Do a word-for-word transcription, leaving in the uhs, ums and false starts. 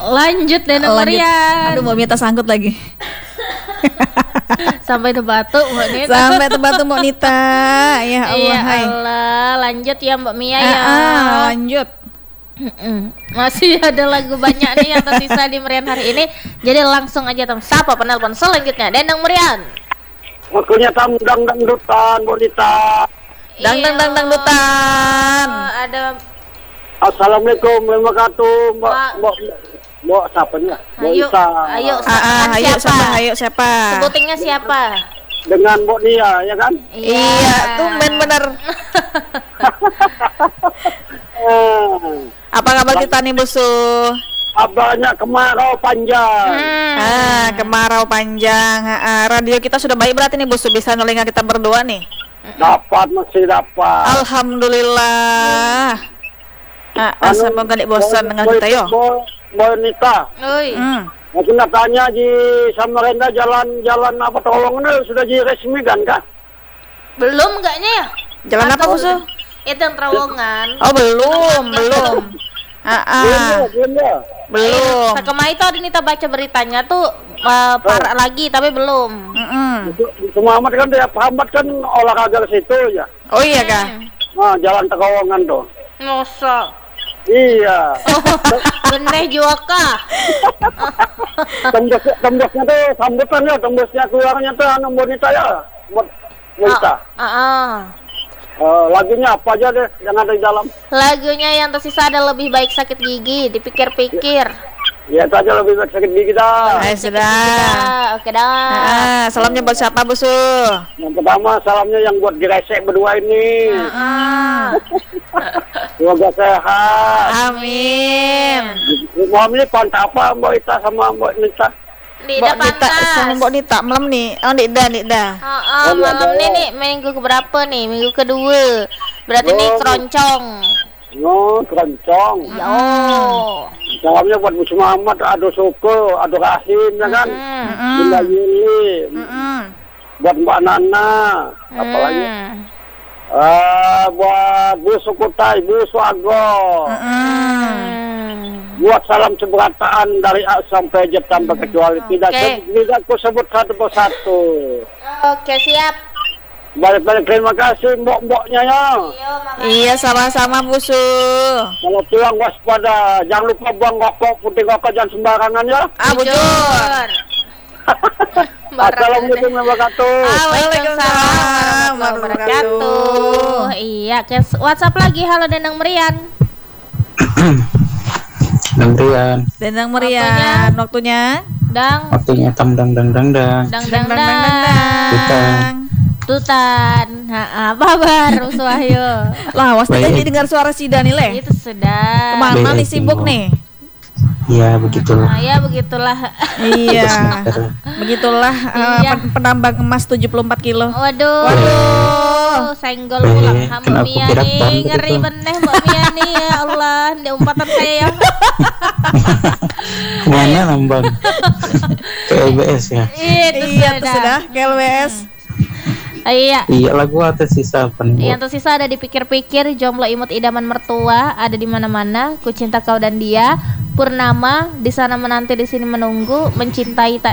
Lanjut Denang Merian. Aduh, mau minta sangkut lagi. Sampai terbatu Mbak Nita. Sampai terbatu Mbak Nita. Ya Allah. Iya hai. Allah. Lanjut ya Mbak Mia Ah, ya. ah, lanjut. Mm-mm. Masih ada lagu banyak nih yang tersisa di Merian hari ini. Jadi langsung aja tem sapa penelpon selanjutnya. Denang Merian. Waktunya tam dang dangdutan Bonita. Dang dang dang dangdutan. Oh, ada Assalamualaikum warahmatullahi wabarakatuh. Mbak Wah. Mbak Mbak siapa nih? Mbak Ayo, Ita. ayo, Ah, ah, Kan ayo siapa? siapa? Ayo siapa? Sebutinnya siapa? Dengan Mbak Nia ya kan? Iya, tumben bener. Eh, Apa kabar kita nih, Busu? abahnya kemarau panjang. Hmm. Ah, kemarau panjang. Ah, ah, radio kita sudah baik berarti nih, Busu, bisa nelinga kita berdua nih. Dapat masih dapat. Alhamdulillah. Ah, ah, Anu, semoga tidak bosan dengan Mbak- kita yo. Mbak- Mbak Bonita. Oi. Hmm. Aku nak tanya di Samarinda jalan-jalan apa tolong ini sudah diresmikan kah? Belum enggaknya ya? Jalan apa, Atau- Busu? Itu yang terowongan. Oh, belum, belum. Ah, Belum ah, ya, belum ya. belum. Sekemarin itu ada Nita baca beritanya tuh uh, parah lagi tapi belum. Mm-mm. Semua amat kan dia hambat kan olahraga ke situ ya. Oh iya kah? Nah, jalan terowongan tuh. Masa. Iya. Bener juga kah? Tembus tembusnya tuh sambutan ya, tembusnya keluarnya tuh anu Bonita ya. Buat Bonita. Ah, ah. Eh, lagunya apa aja deh yang ada di dalam. Lagunya yang tersisa ada lebih baik sakit gigi, dipikir-pikir. Ya itu aja lebih baik sakit gigi dah. Eh, Sakit sudah. gigi dah. Oke dah. Ah, salamnya buat siapa, Busu? Yang pertama salamnya yang buat diresek berdua ini. Ah, Semoga sehat. amin. Mau ini pantai apa Mbak Ita sama Mbak Nita? Di Mbak depan Nita sama Mbak Nita malam nih. Oh, Nida, Nida. Oh, oh, malam nih nih minggu keberapa nih? Minggu kedua. Berarti nih Oh. keroncong. Oh, keroncong. Yo. Salamnya buat Musa Muhammad, Ado Suko, Ado Rahim, ya kan? Hmm. Bunda Yuli, Mm-mm. buat Mbak Nana, apalagi? Hmm. Eh, buat Bu Sukutai, Bu Suago, Mm-mm. Hmm. buat salam seberataan dari A sampai Z tanpa kecuali. Tidak, Oke. se- tidak aku sebut satu persatu. Oke, siap. Balik-balik terima kasih mbok-mboknya ya. Yo, makasih. Iya, sama-sama, Busu. Kalau pulang waspada, jangan lupa buang rokok, putih rokok jangan sembarangan ya. Ah, bujur. Assalamualaikum warahmatullahi wabarakatuh. Waalaikumsalam warahmatullahi wabarakatuh. Iya, ke WhatsApp lagi. Halo Denang Merian. Gantian, Dendang Merian, waktunya. Dang, waktunya tam dang dang dang dang. dang Dang, dang dang, dang, dang, dang. dang. Tutan. Ha, apa baru Suwahyo? Lah, awas Baik. tadi dengar suara si Dani le. Itu sudah. Kemana nih Baik, sibuk Ibu. nih? Ya begitulah. Nah, ya begitulah. Iya. Begitulah eh, Iya. pen- penambang emas tujuh puluh empat kilo. Waduh. Waduh. Senggol Eh, pulang sama kenapa Mia kira nih. bom Ngeri begitu? bener Mbak Mia nih, ya Allah. Di umpatan saya ya. Kemana nambang? Ke L B S ya? Itu Iya, itu sudah K L W S. Iya. Iya lagu atas sisa apa nih? Yang tersisa ada dipikir-pikir, jomblo imut idaman mertua, ada di mana-mana, ku cinta kau dan dia, purnama, di sana menanti di sini menunggu, mencintai tak